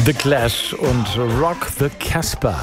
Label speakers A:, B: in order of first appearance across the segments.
A: The Clash und Rock the Casbah.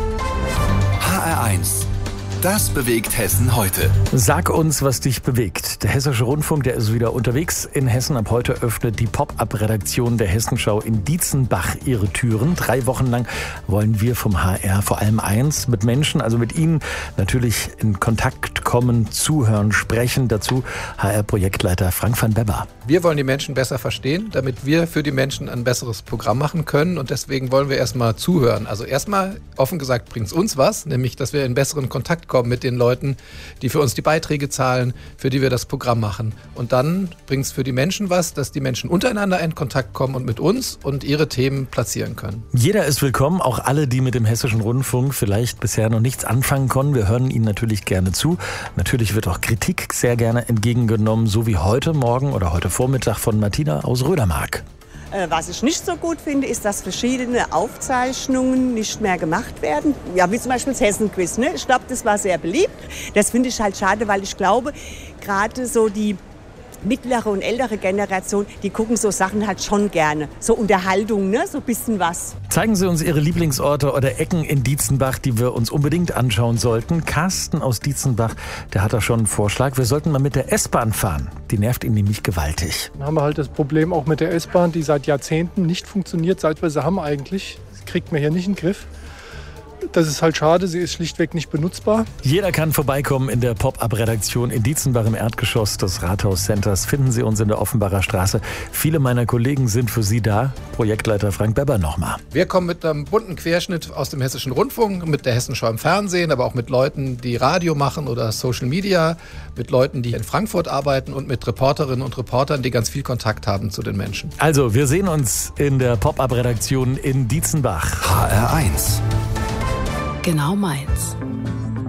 B: HR1. Das bewegt Hessen heute.
A: Sag uns, was dich bewegt. Der Hessische Rundfunk, der ist wieder unterwegs in Hessen. Ab heute öffnet die Pop-Up-Redaktion der Hessenschau in Dietzenbach ihre Türen. 3 Wochen lang wollen wir vom HR vor allem eins: mit Menschen, also mit Ihnen, natürlich in Kontakt kommen, zuhören, sprechen. Dazu HR-Projektleiter Frank van Bebber.
C: Wir wollen die Menschen besser verstehen, damit wir für die Menschen ein besseres Programm machen können. Und deswegen wollen wir erstmal zuhören. Also erstmal, offen gesagt, bringt es uns was, nämlich, dass wir in besseren Kontakt kommen mit den Leuten, die für uns die Beiträge zahlen, für die wir das Programm machen. Und dann bringt es für die Menschen was, dass die Menschen untereinander in Kontakt kommen und mit uns und ihre Themen platzieren können.
A: Jeder ist willkommen, auch alle, die mit dem Hessischen Rundfunk vielleicht bisher noch nichts anfangen konnten. Wir hören Ihnen natürlich gerne zu. Natürlich wird auch Kritik sehr gerne entgegengenommen, so wie heute Morgen oder heute Vormittag von Martina aus Rödermark.
D: Was ich nicht so gut finde, ist, dass verschiedene Aufzeichnungen nicht mehr gemacht werden. Ja, wie zum Beispiel das Hessen-Quiz. Ne? Ich glaube, das war sehr beliebt. Das finde ich halt schade, weil ich glaube, gerade so die mittlere und ältere Generation, die gucken so Sachen halt schon gerne. So Unterhaltung, ne? So ein bisschen was.
A: Zeigen Sie uns Ihre Lieblingsorte oder Ecken in Dietzenbach, die wir uns unbedingt anschauen sollten. Carsten aus Dietzenbach, der hat da schon einen Vorschlag. Wir sollten mal mit der S-Bahn fahren. Die nervt ihn nämlich gewaltig.
E: Dann haben wir halt das Problem auch mit der S-Bahn, die seit Jahrzehnten nicht funktioniert, seit wir sie haben eigentlich. Das kriegt man hier nicht in den Griff. Das ist halt schade, sie ist schlichtweg nicht benutzbar.
A: Jeder kann vorbeikommen in der Pop-Up-Redaktion in Dietzenbach im Erdgeschoss des Rathaus-Centers. Finden Sie uns in der Offenbacher Straße. Viele meiner Kollegen sind für Sie da. Projektleiter Frank Bebber nochmal.
C: Wir kommen mit einem bunten Querschnitt aus dem Hessischen Rundfunk, mit der Hessenschau im Fernsehen, aber auch mit Leuten, die Radio machen oder Social Media, mit Leuten, die in Frankfurt arbeiten und mit Reporterinnen und Reportern, die ganz viel Kontakt haben zu den Menschen.
A: Also, wir sehen uns in der Pop-Up-Redaktion in Dietzenbach.
B: HR1.
F: Genau meins.